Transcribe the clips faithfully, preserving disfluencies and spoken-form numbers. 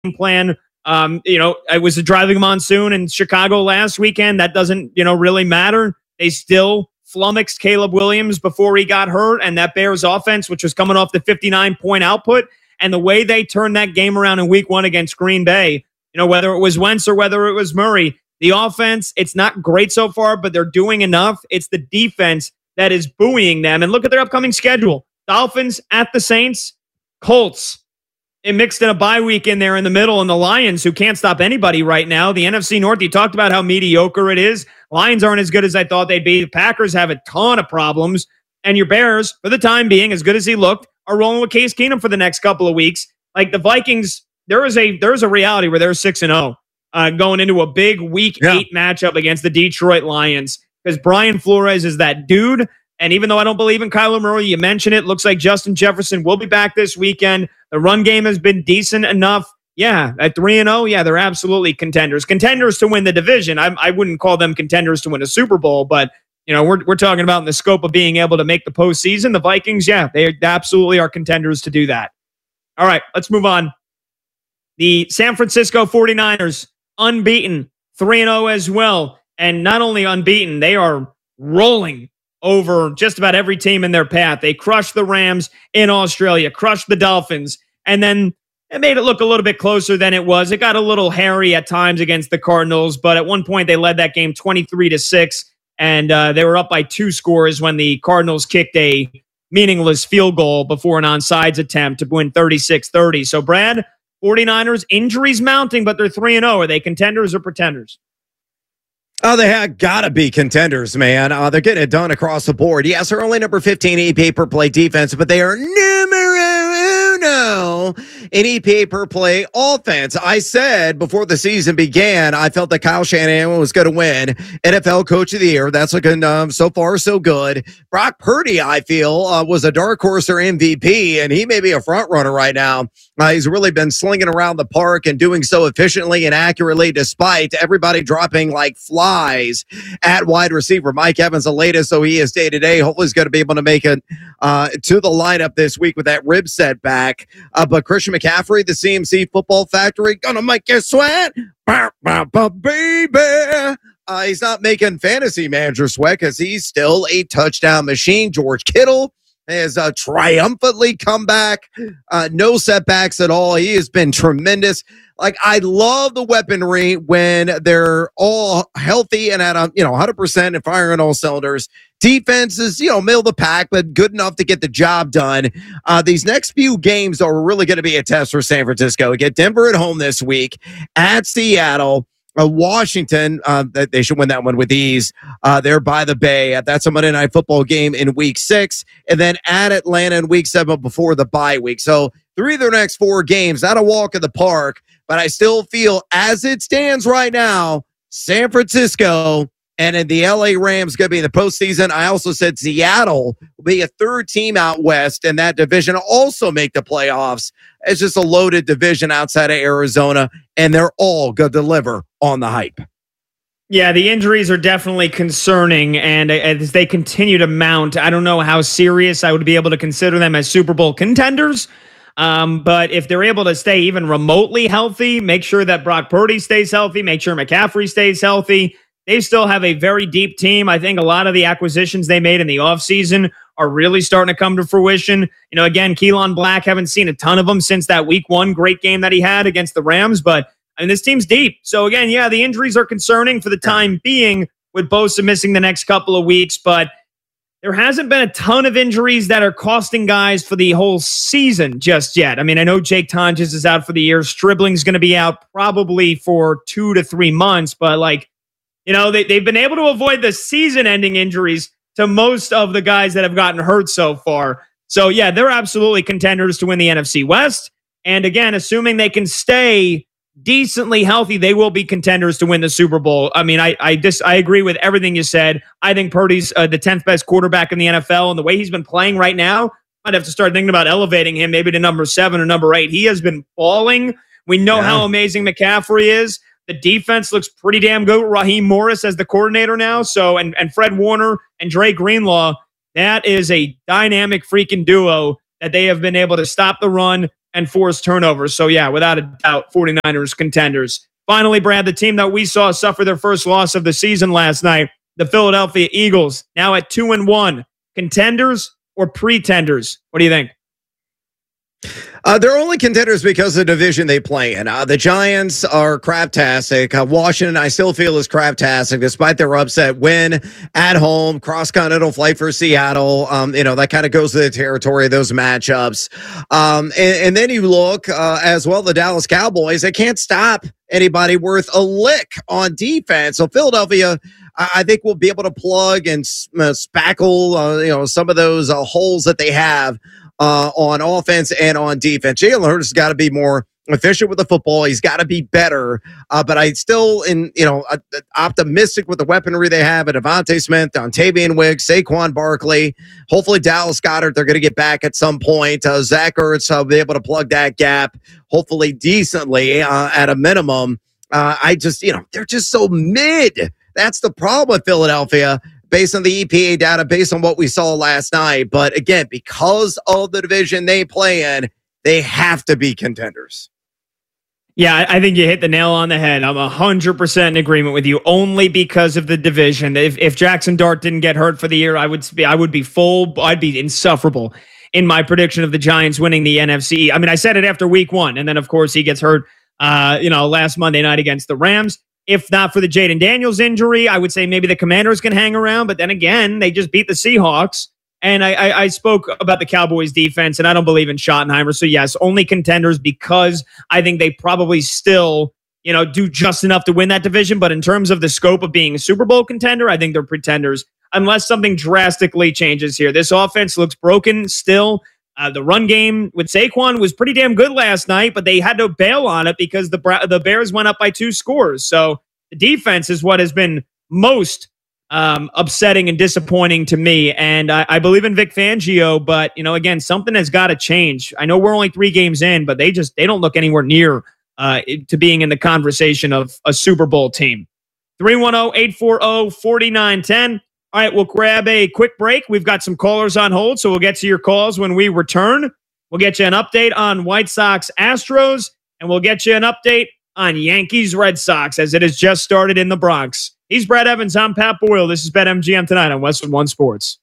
plan. Um, you know, it was a driving monsoon in Chicago last weekend. That doesn't, you know, really matter. They still flummoxed Caleb Williams before he got hurt, and that Bears offense, which was coming off the fifty-nine point output, and the way they turned that game around in week one against Green Bay, you know, whether it was Wentz or whether it was Murray, the offense, it's not great so far, but they're doing enough. It's the defense that is buoying them. And look at their upcoming schedule. Dolphins at the Saints, Colts. It mixed in a bye week in there in the middle, and the Lions, who can't stop anybody right now. The N F C North, you talked about how mediocre it is. Lions aren't as good as I thought they'd be. The Packers have a ton of problems. And your Bears, for the time being, as good as he looked, are rolling with Case Keenum for the next couple of weeks. Like the Vikings, there is a there is a reality where they're six and zero uh, going into a big week yeah. eight matchup against the Detroit Lions, because Brian Flores is that dude. And even though I don't believe in Kyler Murray, you mentioned it, looks like Justin Jefferson will be back this weekend. The run game has been decent enough. Yeah, at three and oh, yeah, they're absolutely contenders. Contenders to win the division. I, I wouldn't call them contenders to win a Super Bowl, but you know, we're we're talking about in the scope of being able to make the postseason. The Vikings, yeah, they absolutely are contenders to do that. All right, let's move on. The San Francisco forty-niners, unbeaten, three and oh as well. And not only unbeaten, they are rolling over just about every team in their path. They crushed the Rams in Australia, crushed the Dolphins, and then it made it look a little bit closer than it was. It got a little hairy at times against the Cardinals, but at one point they led that game twenty-three to six, and uh, they were up by two scores when the Cardinals kicked a meaningless field goal before an onside attempt to win thirty-six thirty. So, Brad, forty-niners, injuries mounting, but they're three and oh. Are they contenders or pretenders? Oh, they have got to be contenders, man. Uh, they're getting it done across the board. Yes, they're only number fifteen in E P A per play defense, but they are numero uno in E P A per play offense. I said before the season began, I felt that Kyle Shanahan was going to win N F L Coach of the Year. That's looking um, so far so good. Brock Purdy, I feel, uh, was a dark horse or M V P, and he may be a front runner right now. Uh, he's really been slinging around the park and doing so efficiently and accurately, despite everybody dropping like flies at wide receiver. Mike Evans, the latest, so he is day to day. Hopefully, he's going to be able to make it uh, to the lineup this week with that rib setback. Uh, but Christian McCaffrey, the C M C Football Factory, gonna make you sweat, bah, bah, bah, baby. Uh, he's not making fantasy manager sweat because he's still a touchdown machine. George Kittle has uh, triumphantly come back. Uh, no setbacks at all. He has been tremendous. Like, I love the weaponry when they're all healthy and at a, you know, one hundred percent and firing all cylinders. Defense is, you know, middle of the pack, but good enough to get the job done. Uh, these next few games are really going to be a test for San Francisco. We get Denver at home this week, at Seattle. Uh, Washington, uh, they should win that one with ease. Uh, they're by the Bay. That's a Monday Night Football game in week six. And then at Atlanta in week seven before the bye week. So three of their next four games, not a walk in the park. But I still feel, as it stands right now, San Francisco and in the L A Rams going to be in the postseason. I also said Seattle will be a third team out west in that division, also make the playoffs. It's just a loaded division outside of Arizona, and they're all going to deliver on the hype. Yeah, the injuries are definitely concerning, and as they continue to mount, I don't know how serious I would be able to consider them as Super Bowl contenders. Um, but if they're able to stay even remotely healthy, make sure that Brock Purdy stays healthy, make sure McCaffrey stays healthy, they still have a very deep team. I think a lot of the acquisitions they made in the offseason are really starting to come to fruition. You know, again, Keelan Black, haven't seen a ton of them since that week one great game that he had against the Rams, but I mean, this team's deep. So again, yeah, the injuries are concerning for the time being with Bosa missing the next couple of weeks, but there hasn't been a ton of injuries that are costing guys for the whole season just yet. I mean, I know Jake Tonjes is out for the year. Stribling's going to be out probably for two to three months, but like, you know, they, they've been able to avoid the season-ending injuries to most of the guys that have gotten hurt so far. So, yeah, they're absolutely contenders to win the N F C West. And again, assuming they can stay decently healthy, they will be contenders to win the Super Bowl. I mean, I I just I agree with everything you said. I think Purdy's uh, the tenth best quarterback in the N F L, and the way he's been playing right now, I'd have to start thinking about elevating him maybe to number seven or number eight. He has been falling. We know yeah. how amazing McCaffrey is. The defense looks pretty damn good. Raheem Morris as the coordinator now. So, and, and Fred Warner and Dre Greenlaw, that is a dynamic freaking duo that they have been able to stop the run, and forced turnovers. So, yeah, without a doubt, 49ers contenders. Finally, Brad, the team that we saw suffer their first loss of the season last night, the Philadelphia Eagles, now at two and one. Contenders or pretenders? What do you think? Uh, they're only contenders because of the division they play in. Uh, the Giants are craptastic. Uh, Washington, I still feel, is craptastic despite their upset win at home. Cross-continental flight for Seattle. Um, you know, that kind of goes to the territory of those matchups. Um, and, and then you look uh, as well, the Dallas Cowboys. They can't stop anybody worth a lick on defense. So Philadelphia, I think, will be able to plug and uh, spackle, uh, you know, some of those uh, holes that they have Uh, on offense and on defense. Jalen Hurts has got to be more efficient with the football. He's got to be better. Uh, but I still, in you know, uh, optimistic with the weaponry they have at Devontae Smith, Dontavian Wicks, Saquon Barkley. Hopefully Dallas Goedert, they're going to get back at some point. Uh, Zach Ertz will be able to plug that gap, hopefully decently uh, at a minimum. Uh, I just, you know, they're just so mid. That's the problem with Philadelphia, based on the E P A data, based on what we saw last night. But again, because of the division they play in, they have to be contenders. Yeah, I think you hit the nail on the head. I'm one hundred percent in agreement with you, only because of the division. If if Jackson Dart didn't get hurt for the year, I would be I would be full, I'd be insufferable in my prediction of the Giants winning the N F C. I mean, I said it after week one, and then, of course, he gets hurt, uh, you know, last Monday night against the Rams. If not for the Jaden Daniels injury, I would say maybe the Commanders can hang around. But then again, they just beat the Seahawks. And I, I, I spoke about the Cowboys defense, and I don't believe in Schottenheimer. So, yes, only contenders because I think they probably still, you know, do just enough to win that division. But in terms of the scope of being a Super Bowl contender, I think they're pretenders unless something drastically changes here. This offense looks broken still. Uh, the run game with Saquon was pretty damn good last night, but they had to bail on it because the Bra- the Bears went up by two scores. So the defense is what has been most um, upsetting and disappointing to me. And I, I believe in Vic Fangio, but you know, again, something has got to change. I know we're only three games in, but they just they don't look anywhere near uh, to being in the conversation of a Super Bowl team. three one zero, eight four zero, four nine one zero. All right, we'll grab a quick break. We've got some callers on hold, so we'll get to your calls when we return. We'll get you an update on White Sox Astros, and we'll get you an update on Yankees Red Sox as it has just started in the Bronx. He's Brad Evans. I'm Pat Boyle. This is BetMGM tonight on Westwood One Sports.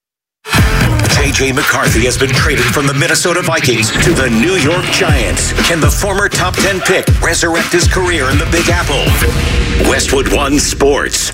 J J McCarthy has been traded from the Minnesota Vikings to the New York Giants. Can the former top ten pick resurrect his career in the Big Apple? Westwood One Sports.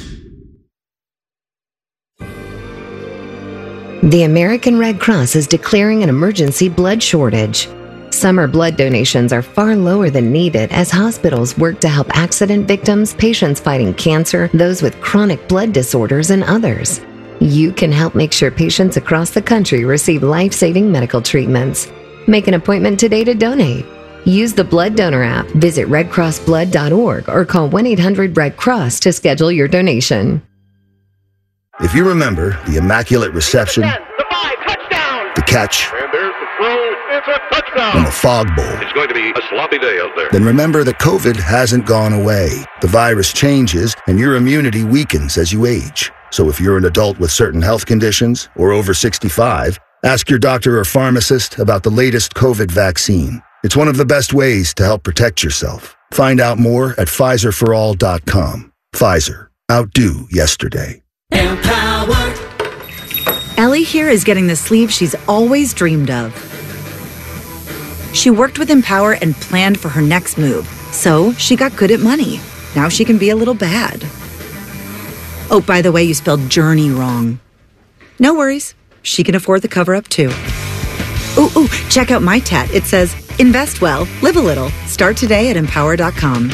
The American Red Cross is declaring an emergency blood shortage. Summer blood donations are far lower than needed as hospitals work to help accident victims, patients fighting cancer, those with chronic blood disorders, and others. You can help make sure patients across the country receive life-saving medical treatments. Make an appointment today to donate. Use the Blood Donor app, visit red cross blood dot org, or call one eight hundred red cross to schedule your donation. If you remember the immaculate reception, ten, the five, touchdown, the catch, and there's the throw, it's a touchdown, and the fog bowl, it's going to be a sloppy day out there. Then remember that COVID hasn't gone away. The virus changes, and your immunity weakens as you age. So if you're an adult with certain health conditions or over sixty-five, ask your doctor or pharmacist about the latest COVID vaccine. It's one of the best ways to help protect yourself. Find out more at Pfizer for all dot com. Pfizer. Outdo yesterday. Empower. Ellie here is getting the sleeve she's always dreamed of. She worked with Empower and planned for her next move, so she got good at money. Now she can be a little bad. Oh, by the way, you spelled journey wrong. No worries. She can afford the cover-up, too. Ooh, ooh, check out my tat. It says, invest well, live a little. Start today at empower dot com.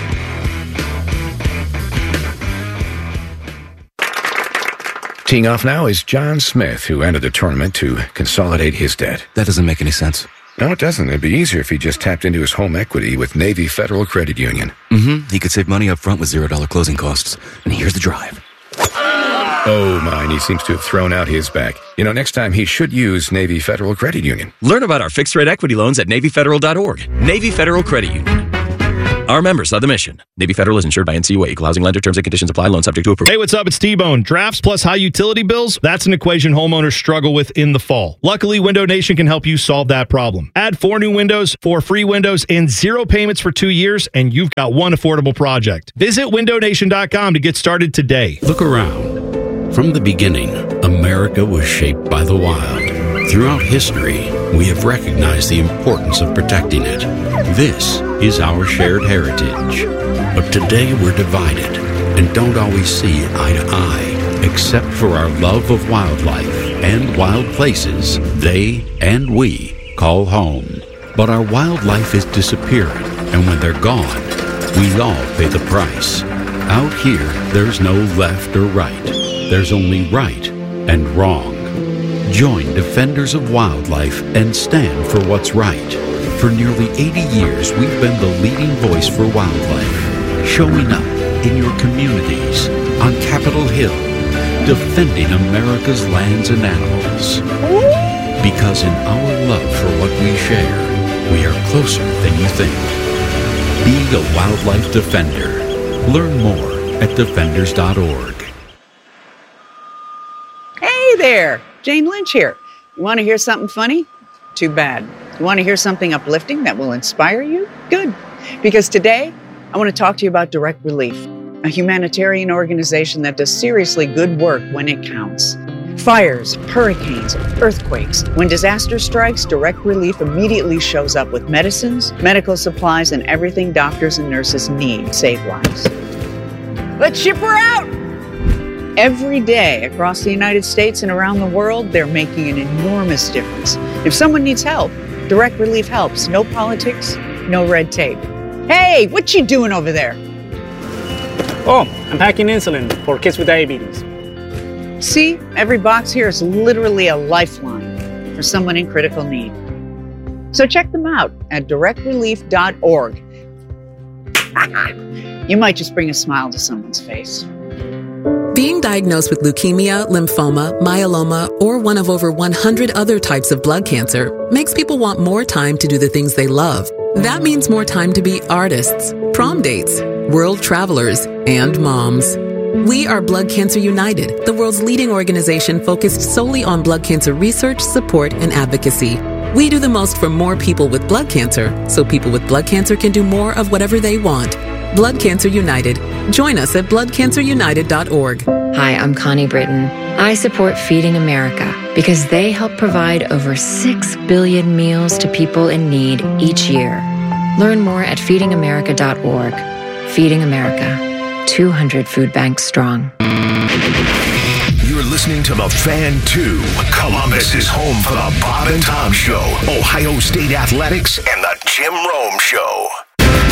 Teeing off now is John Smith, who entered the tournament to consolidate his debt. That doesn't make any sense. No, it doesn't. It'd be easier if he just tapped into his home equity with Navy Federal Credit Union. Mm-hmm. He could save money up front with zero dollar closing costs. And here's the drive. Oh, mine. He seems to have thrown out his back. You know, next time he should use Navy Federal Credit Union. Learn about our fixed-rate equity loans at Navy Federal dot org. Navy Federal Credit Union. are members of the mission. Navy Federal is insured by N C U A. Equal housing lender. Terms and conditions apply. Loan subject to approval. Hey, what's up? It's T-Bone. Drafts plus high utility bills? That's an equation homeowners struggle with in the fall. Luckily, Window Nation can help you solve that problem. Add four new windows, four free windows, and zero payments for two years, and you've got one affordable project. Visit window nation dot com to get started today. Look around. From the beginning, America was shaped by the wild. Throughout history, we have recognized the importance of protecting it. This is our shared heritage. But today we're divided and don't always see eye to eye, except for our love of wildlife and wild places they and we call home. But our wildlife is disappearing, and when they're gone, we all pay the price. Out here, there's no left or right. There's only right and wrong. Join Defenders of Wildlife and stand for what's right. For nearly eighty years, we've been the leading voice for wildlife, showing up in your communities, on Capitol Hill, defending America's lands and animals. Because in our love for what we share, we are closer than you think. Be a wildlife defender. Learn more at defenders dot org. Hey there, Jane Lynch here. You want to hear something funny? Too bad. You want to hear something uplifting that will inspire you? Good. Because today, I want to talk to you about Direct Relief, a humanitarian organization that does seriously good work when it counts. Fires, hurricanes, earthquakes. When disaster strikes, Direct Relief immediately shows up with medicines, medical supplies, and everything doctors and nurses need to save lives. Let's ship her out! Every day across the United States and around the world, they're making an enormous difference. If someone needs help, Direct Relief helps. No politics, no red tape. Hey, what you doing over there? Oh, I'm packing insulin for kids with diabetes. See, every box here is literally a lifeline for someone in critical need. So check them out at direct relief dot org. You might just bring a smile to someone's face. Being diagnosed with leukemia, lymphoma, myeloma, or one of over one hundred other types of blood cancer makes people want more time to do the things they love. That means more time to be artists, prom dates, world travelers, and moms. We are Blood Cancer United, the world's leading organization focused solely on blood cancer research, support, and advocacy. We do the most for more people with blood cancer, so people with blood cancer can do more of whatever they want. Blood Cancer United. Join us at blood cancer united dot org. Hi, I'm Connie Britton. I support Feeding America because they help provide over six billion meals to people in need each year. Learn more at feeding america dot org. Feeding America, two hundred food banks strong. You're listening to The Fan two. Columbus is home for the Bob and Tom Show, Ohio State Athletics, and the Jim Rome Show.